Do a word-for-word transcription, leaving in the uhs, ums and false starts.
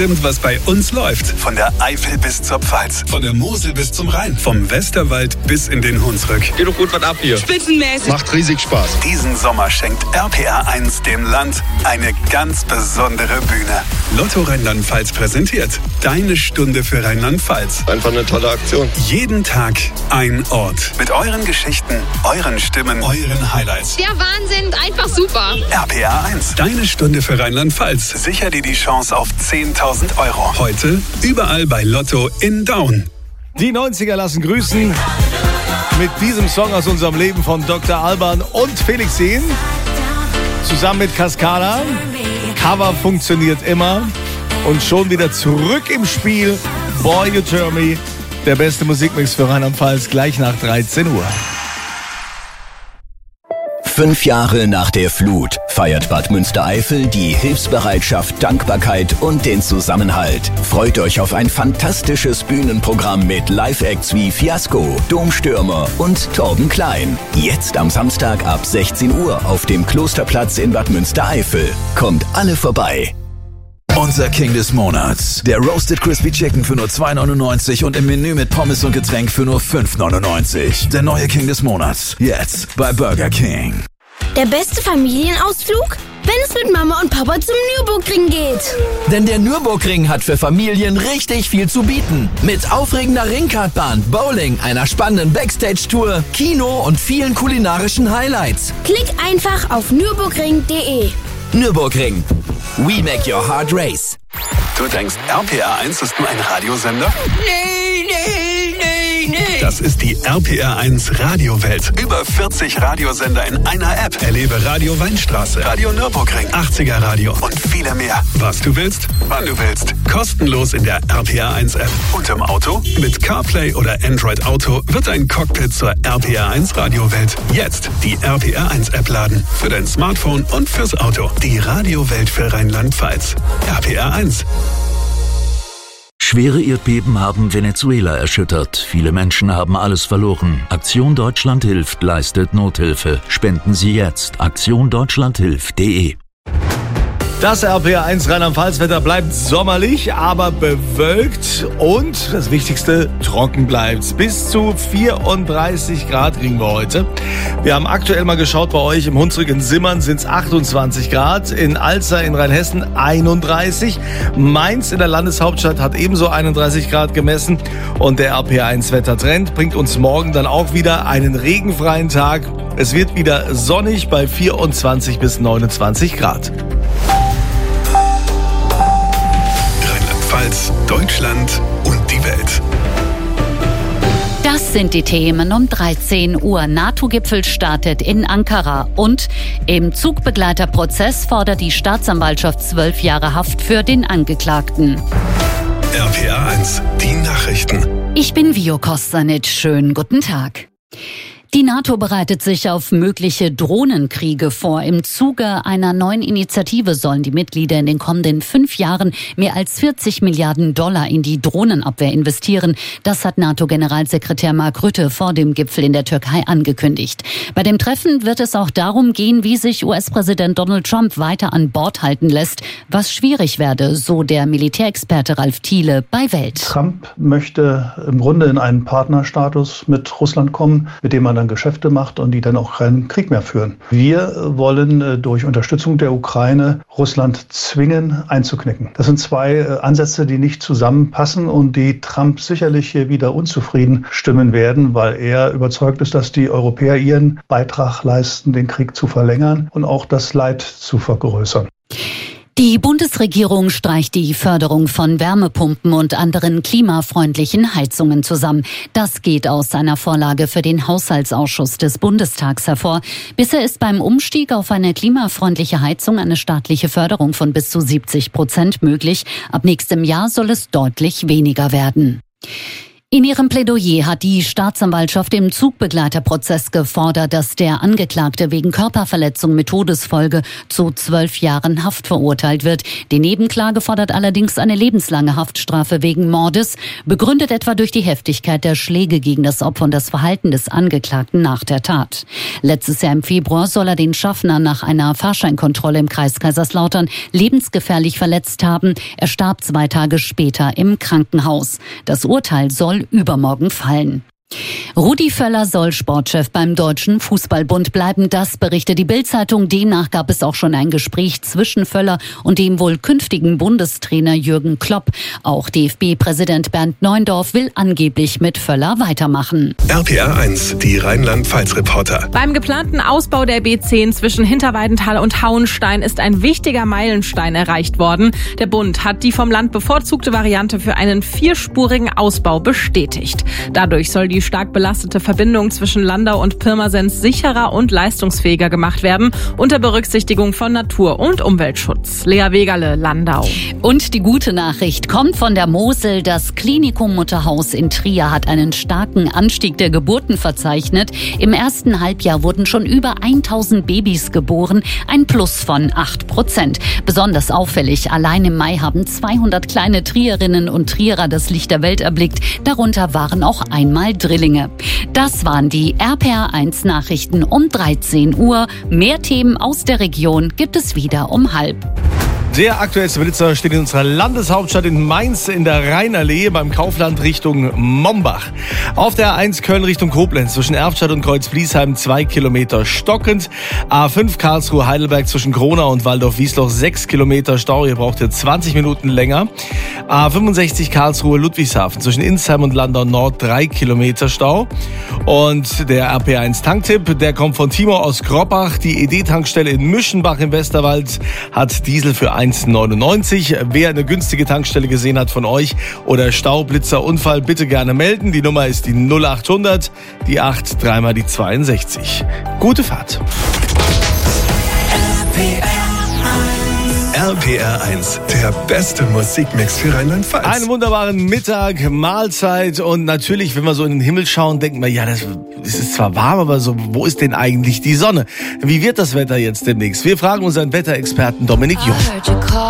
bestimmt, was bei uns läuft. Von der Eifel bis zur Pfalz, von der Mosel bis zum Rhein, vom Westerwald bis in den Hunsrück. Geht doch gut was ab hier. Spitzenmäßig. Macht riesig Spaß. Diesen Sommer schenkt R P R eins dem Land eine ganz besondere Bühne. Lotto Rheinland-Pfalz präsentiert Deine Stunde für Rheinland-Pfalz. Einfach eine tolle Aktion. Jeden Tag ein Ort. Mit euren Geschichten, euren Stimmen, euren Highlights. Der Wahnsinn, einfach super. R P R eins. Deine Stunde für Rheinland-Pfalz. Sicher dir die Chance auf zehntausend Euro. Heute überall bei Lotto in Down. Die neunziger lassen grüßen mit diesem Song aus unserem Leben von Doktor Alban und Felix Jähn. Zusammen mit Cascada. Cover funktioniert immer. Und schon wieder zurück im Spiel. Boy, You Turn Me. Der beste Musikmix für Rheinland-Pfalz gleich nach dreizehn Uhr. Fünf Jahre nach der Flut feiert Bad Münstereifel die Hilfsbereitschaft, Dankbarkeit und den Zusammenhalt. Freut euch auf ein fantastisches Bühnenprogramm mit Live-Acts wie Fiasco, Domstürmer und Torben Klein. Jetzt am Samstag ab sechzehn Uhr auf dem Klosterplatz in Bad Münstereifel. Kommt alle vorbei. Unser King des Monats. Der Roasted Crispy Chicken für nur zwei neunundneunzig und im Menü mit Pommes und Getränk für nur fünf neunundneunzig. Der neue King des Monats. Jetzt bei Burger King. Der beste Familienausflug? Wenn es mit Mama und Papa zum Nürburgring geht. Denn der Nürburgring hat für Familien richtig viel zu bieten. Mit aufregender Ringkartbahn, Bowling, einer spannenden Backstage-Tour, Kino und vielen kulinarischen Highlights. Klick einfach auf nürburgring punkt de. Nürburgring. We make your heart race. Du denkst, R P R eins ist nur ein Radiosender? Nee, nee, nee, nee. Das ist die R P R eins Radiowelt. Über vierzig Radiosender in einer App. Erlebe Radio Weinstraße, Radio Nürburgring, achtziger Radio und viele mehr. Was du willst, wann du willst. Kostenlos in der R P R eins App. Und im Auto? Mit CarPlay oder Android Auto wird ein Cockpit zur R P R eins Radiowelt. Jetzt die R P R eins App laden. Für dein Smartphone und fürs Auto. Die Radiowelt für Rheinland-Pfalz. R P R eins. Schwere Erdbeben haben Venezuela erschüttert. Viele Menschen haben alles verloren. Aktion Deutschland hilft leistet Nothilfe. Spenden Sie jetzt. aktion deutschland hilft punkt de. Das R P R eins Rheinland-Pfalz-Wetter bleibt sommerlich, aber bewölkt und, das Wichtigste, trocken bleibt. Bis zu vierunddreißig Grad kriegen wir heute. Wir haben aktuell mal geschaut, bei euch im Hunsrück in Simmern sind es achtundzwanzig Grad, in Alzer in Rheinhessen einunddreißig, Mainz in der Landeshauptstadt hat ebenso einunddreißig Grad gemessen und der R P R eins Wettertrend bringt uns morgen dann auch wieder einen regenfreien Tag. Es wird wieder sonnig bei vierundzwanzig bis neunundzwanzig Grad. Deutschland und die Welt. Das sind die Themen um dreizehn Uhr. NATO-Gipfel startet in Ankara und im Zugbegleiterprozess fordert die Staatsanwaltschaft zwölf Jahre Haft für den Angeklagten. R P R eins, die Nachrichten. Ich bin Vio Kostanic. Schönen guten Tag. Die NATO bereitet sich auf mögliche Drohnenkriege vor. Im Zuge einer neuen Initiative sollen die Mitglieder in den kommenden fünf Jahren mehr als vierzig Milliarden Dollar in die Drohnenabwehr investieren. Das hat NATO-Generalsekretär Mark Rutte vor dem Gipfel in der Türkei angekündigt. Bei dem Treffen wird es auch darum gehen, wie sich U S-Präsident Donald Trump weiter an Bord halten lässt, was schwierig werde, so der Militärexperte Ralf Thiele bei Welt. Trump möchte im Grunde in einen Partnerstatus mit Russland kommen, mit dem man dann Geschäfte macht und die dann auch keinen Krieg mehr führen. Wir wollen durch Unterstützung der Ukraine Russland zwingen, einzuknicken. Das sind zwei Ansätze, die nicht zusammenpassen und die Trump sicherlich hier wieder unzufrieden stimmen werden, weil er überzeugt ist, dass die Europäer ihren Beitrag leisten, den Krieg zu verlängern und auch das Leid zu vergrößern. Die Bundesregierung streicht die Förderung von Wärmepumpen und anderen klimafreundlichen Heizungen zusammen. Das geht aus einer Vorlage für den Haushaltsausschuss des Bundestags hervor. Bisher ist beim Umstieg auf eine klimafreundliche Heizung eine staatliche Förderung von bis zu siebzig Prozent möglich. Ab nächstem Jahr soll es deutlich weniger werden. In ihrem Plädoyer hat die Staatsanwaltschaft im Zugbegleiterprozess gefordert, dass der Angeklagte wegen Körperverletzung mit Todesfolge zu zwölf Jahren Haft verurteilt wird. Die Nebenklage fordert allerdings eine lebenslange Haftstrafe wegen Mordes, begründet etwa durch die Heftigkeit der Schläge gegen das Opfer und das Verhalten des Angeklagten nach der Tat. Letztes Jahr im Februar soll er den Schaffner nach einer Fahrscheinkontrolle im Kreis Kaiserslautern lebensgefährlich verletzt haben. Er starb zwei Tage später im Krankenhaus. Das Urteil soll übermorgen fallen. Rudi Völler soll Sportchef beim Deutschen Fußballbund bleiben. Das berichtet die Bild-Zeitung. Demnach gab es auch schon ein Gespräch zwischen Völler und dem wohl künftigen Bundestrainer Jürgen Klopp. Auch D F B-Präsident Bernd Neuendorf will angeblich mit Völler weitermachen. R P R eins, die Rheinland-Pfalz-Reporter. Beim geplanten Ausbau der B zehn zwischen Hinterweidenthal und Hauenstein ist ein wichtiger Meilenstein erreicht worden. Der Bund hat die vom Land bevorzugte Variante für einen vierspurigen Ausbau bestätigt. Dadurch soll die stark belastete Verbindung zwischen Landau und Pirmasens sicherer und leistungsfähiger gemacht werden, unter Berücksichtigung von Natur- und Umweltschutz. Lea Wegerle, Landau. Und die gute Nachricht kommt von der Mosel. Das Klinikum Mutterhaus in Trier hat einen starken Anstieg der Geburten verzeichnet. Im ersten Halbjahr wurden schon über tausend Babys geboren, ein Plus von acht Prozent. Besonders auffällig, allein im Mai haben zweihundert kleine Trierinnen und Trierer das Licht der Welt erblickt. Darunter waren auch einmal Drillinge. Das waren die R P R eins Nachrichten um dreizehn Uhr. Mehr Themen aus der Region gibt es wieder um halb. Der aktuellste Blitzer steht in unserer Landeshauptstadt in Mainz in der Rheinallee beim Kaufland Richtung Mombach. Auf der A eins Köln Richtung Koblenz zwischen Erftstadt und Kreuz-Bliesheim zwei Kilometer stockend. A fünf Karlsruhe Heidelberg zwischen Kronau und Waldorf-Wiesloch sechs Kilometer Stau. Ihr braucht ihr zwanzig Minuten länger. A fünfundsechzig Karlsruhe Ludwigshafen zwischen Insheim und Landau Nord drei Kilometer Stau. Und der R P eins Tanktipp, der kommt von Timo aus Kroppach. Die E D-Tankstelle in Müschenbach im Westerwald hat Diesel für eins neunundneunzig. Wer eine günstige Tankstelle gesehen hat von euch oder Stau, Blitzer, Unfall, bitte gerne melden. Die Nummer ist die null achthundert, die acht, dreimal die zweiundsechzig. Gute Fahrt. R P R eins, der beste Musikmix für Rheinland-Pfalz. Einen wunderbaren Mittag, Mahlzeit und natürlich, wenn wir so in den Himmel schauen, denken wir, ja, das, das ist zwar warm, aber so, wo ist denn eigentlich die Sonne? Wie wird das Wetter jetzt demnächst? Wir fragen unseren Wetterexperten Dominik Jung.